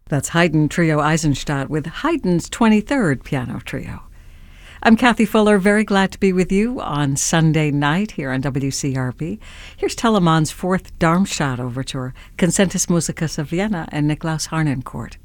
That's Haydn Trio Eisenstadt with Haydn's 23rd Piano Trio. I'm Kathy Fuller, very glad to be with you on Sunday night here on WCRB. Here's Telemann's Fourth Darmstadt Overture, Concentus Musicus of Vienna and Niklaus Harnoncourt.